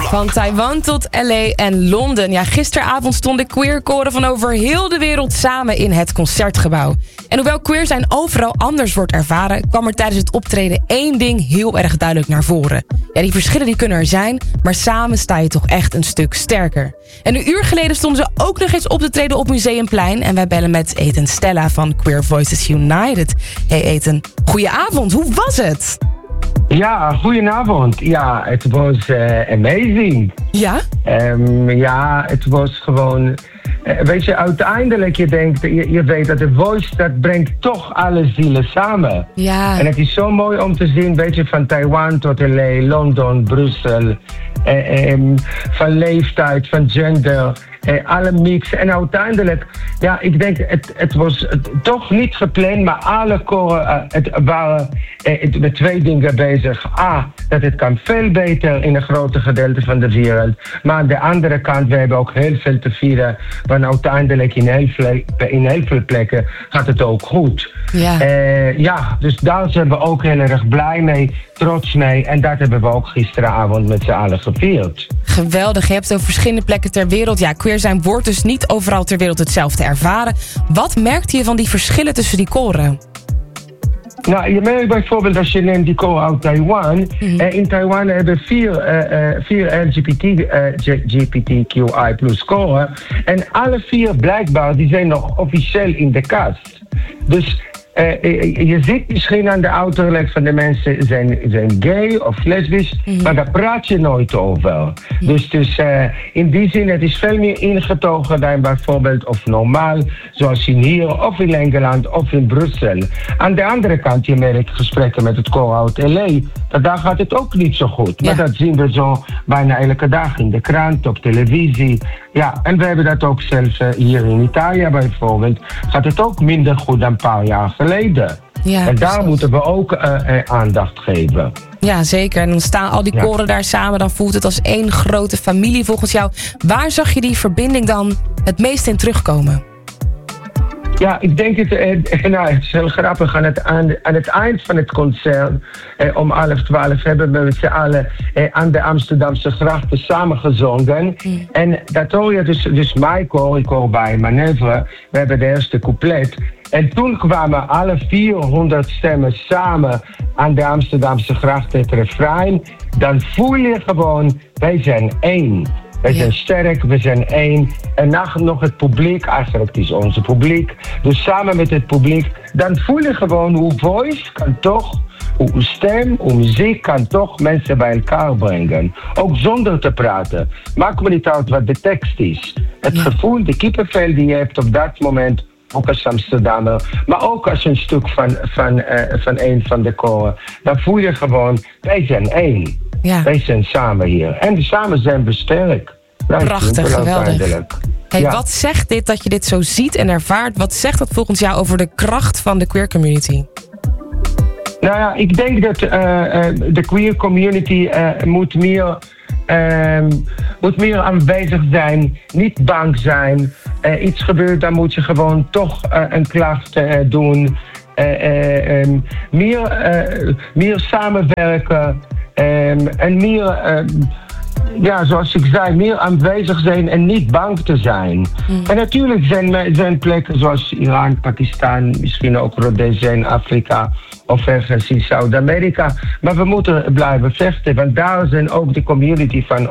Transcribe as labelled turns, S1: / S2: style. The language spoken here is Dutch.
S1: Van Taiwan tot LA en Londen. Ja, gisteravond stonden queerkoren van over heel de wereld samen in het Concertgebouw. En hoewel queer zijn overal anders wordt ervaren, kwam er tijdens het optreden één ding heel erg duidelijk naar voren. Ja, die verschillen die kunnen er zijn, maar samen sta je toch echt een stuk sterker. En een uur geleden stonden ze ook nog eens op te treden op Museumplein. En wij bellen met Ethan Stella van Queer Voices United. Hey Ethan, goedenavond, hoe was het?
S2: Ja, goedenavond. Ja, het was amazing.
S1: Ja?
S2: Ja, het was gewoon... weet je, uiteindelijk je denkt, je weet dat de Voice, dat brengt toch alle zielen samen.
S1: Ja.
S2: En het is zo mooi om te zien, weet je, van Taiwan tot LA, Londen, Brussel, van leeftijd, van gender, alle mix. En uiteindelijk, ja, ik denk, het was toch niet gepland, maar alle koren waren met twee dingen bezig. A, dat het kan veel beter in een groot gedeelte van de wereld. Maar aan de andere kant, we hebben ook heel veel te vieren. Want uiteindelijk in heel veel plekken gaat het ook goed.
S1: Ja.
S2: Ja, dus daar zijn we ook heel erg blij mee, trots mee. En dat hebben we ook gisteravond met z'n allen gevierd.
S1: Geweldig, je hebt het over verschillende plekken ter wereld. Ja, queer zijn wordt dus niet overal ter wereld hetzelfde ervaren. Wat merkte je van die verschillen tussen die koren?
S2: Nou, je merkt bijvoorbeeld als je neemt die koor uit Taiwan. In Taiwan hebben vier LGBTQI plus koren. En alle vier blijkbaar, die zijn nog officieel in de kast. Dus je ziet misschien aan de uiterlijk van de mensen zijn gay of lesbisch, maar daar praat je nooit over. Dus in die zin, het is veel meer ingetogen dan bijvoorbeeld of normaal, zoals in hier of in Engeland of in Brussel. Aan de andere kant, je merkt gesprekken met het koor uit LA, daar gaat het ook niet zo goed. Maar dat zien we zo bijna elke dag in de krant, op televisie. Ja, en we hebben dat ook zelfs hier in Italië bijvoorbeeld. Gaat het ook minder goed dan een paar jaar geleden. Ja, en daar moeten we ook aandacht geven.
S1: Ja, zeker. En dan staan al die koren daar samen. Dan voelt het als één grote familie volgens jou. Waar zag je die verbinding dan het meest in terugkomen?
S2: Ja, ik denk het is heel grappig. Aan het eind van het concert, om 11:30, hebben we met z'n allen aan de Amsterdamse grachten samengezongen. En dat hoor je dus mijn koor, ik hoor bij Manoeuvre, we hebben de eerste couplet. En toen kwamen alle 400 stemmen samen aan de Amsterdamse grachten, het refrein. Dan voel je gewoon, wij zijn één. We zijn sterk, we zijn één. En nog het publiek, eigenlijk is onze publiek. Dus samen met het publiek, dan voel je gewoon hoe voice kan toch, hoe stem, hoe muziek kan toch mensen bij elkaar brengen. Ook zonder te praten. Maakt me niet uit wat de tekst is. Het gevoel, de kippenvel die je hebt op dat moment, ook als Amsterdammer, maar ook als een stuk van een van de koren. Dan voel je gewoon, wij zijn één. Ja. Wij zijn samen hier. En samen zijn we sterk.
S1: Prachtig, geweldig. Hey, wat zegt dit dat je dit zo ziet en ervaart? Wat zegt dat volgens jou over de kracht van de queer community?
S2: Nou ja, ik denk dat de queer community moet meer aanwezig zijn. Niet bang zijn. Iets gebeurt, dan moet je gewoon toch een klacht doen. Meer samenwerken. En meer, zoals ik zei, meer aanwezig zijn en niet bang te zijn. En natuurlijk zijn plekken zoals Iran, Pakistan, misschien ook Rhodesia in Afrika of ergens in Zuid-Amerika. Maar we moeten blijven vechten, want daar zijn ook de community van